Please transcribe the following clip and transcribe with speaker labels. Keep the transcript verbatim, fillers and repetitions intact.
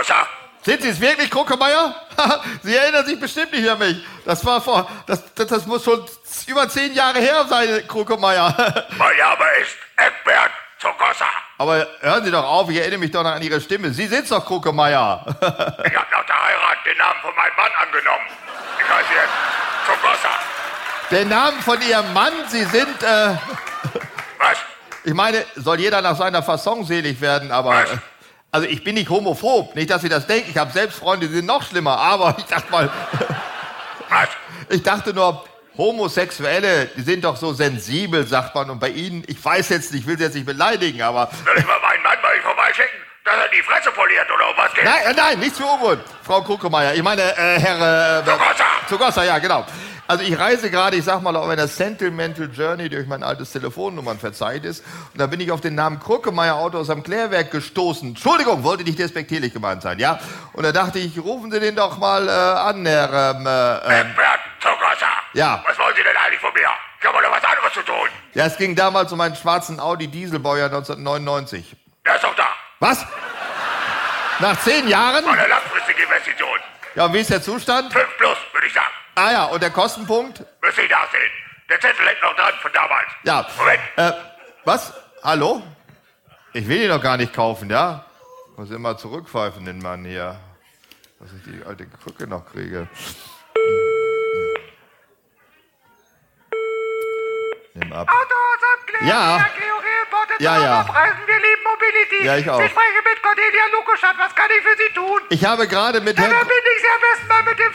Speaker 1: Zuckerwasser.
Speaker 2: Sind Sie es wirklich, Kruckemeyer? Sie erinnern sich bestimmt nicht an mich. Das war vor, das, das, das muss schon über zehn Jahre her sein, Kruckemeyer.
Speaker 1: Mein Name ist Egbert Zuckerwasser.
Speaker 2: Aber hören Sie doch auf, ich erinnere mich doch noch an Ihre Stimme. Sie sind's doch, Kruckemeyer.
Speaker 1: Ich habe nach der Heirat den Namen von meinem Mann angenommen. Ich heiße jetzt Zuckerwasser.
Speaker 2: Den Namen von Ihrem Mann, Sie sind, äh...
Speaker 1: Was?
Speaker 2: Ich meine, soll jeder nach seiner Fasson selig werden, aber...
Speaker 1: Was?
Speaker 2: Also ich bin nicht homophob, nicht, dass Sie das denken. Ich habe selbst Freunde, die sind noch schlimmer, aber ich dachte mal...
Speaker 1: Was?
Speaker 2: Ich dachte nur, Homosexuelle, die sind doch so sensibel, sagt man. Und bei Ihnen, ich weiß jetzt nicht, ich will Sie jetzt nicht beleidigen, aber...
Speaker 1: Soll ich mal meinen Mann bei Ihnen vorbeischicken, dass er die Fresse poliert oder um was geht?
Speaker 2: Nein, äh, nein, nichts für Ungrund, Frau Kruckemeyer. Ich meine, äh, Herr... Äh,
Speaker 1: Zuckerwasser.
Speaker 2: Zuckerwasser, ja, genau. Also ich reise gerade, ich sag mal, auf einer Sentimental Journey durch mein altes Telefonnummernverzeichnis. Und da bin ich auf den Namen Kruckemeyer Auto aus am Klärwerk gestoßen. Entschuldigung, wollte nicht despektierlich gemeint sein, ja? Und da dachte ich, rufen Sie den doch mal äh, an, Herr... Ähm, äh,
Speaker 1: Egbert Zuckerwasser.
Speaker 2: Ja.
Speaker 1: Was wollen Sie denn eigentlich von mir? Ich habe doch was anderes zu tun.
Speaker 2: Ja, es ging damals um einen schwarzen Audi Dieselbaujahr neunzehnhundertneunundneunzig.
Speaker 1: Der ist doch da.
Speaker 2: Was? Nach zehn Jahren?
Speaker 1: Eine langfristige Investition.
Speaker 2: Ja, und wie ist der Zustand?
Speaker 1: Fünf plus, würde ich sagen.
Speaker 2: Ah ja, und der Kostenpunkt?
Speaker 1: Müssen Sie nachsehen. Der Zettel hängt noch dran von damals.
Speaker 2: Ja.
Speaker 1: Moment.
Speaker 2: Äh, was? Hallo? Ich will ihn doch gar nicht kaufen, ja? Muss immer zurückpfeifen, den Mann hier. Dass ich die alte Krücke noch kriege. Nimm ab.
Speaker 3: Autos am Klärwerk,
Speaker 2: Ja.
Speaker 3: Georg
Speaker 2: Ja, ja.
Speaker 3: Preisen, wir lieben Mobility.
Speaker 2: Ja, ich auch.
Speaker 3: Sie sprechen mit Cordelia Lukoschat, was kann ich für Sie tun?
Speaker 2: Ich habe gerade mit
Speaker 3: Da
Speaker 2: Herrn...
Speaker 3: verbinde ich Sie am besten mal mit dem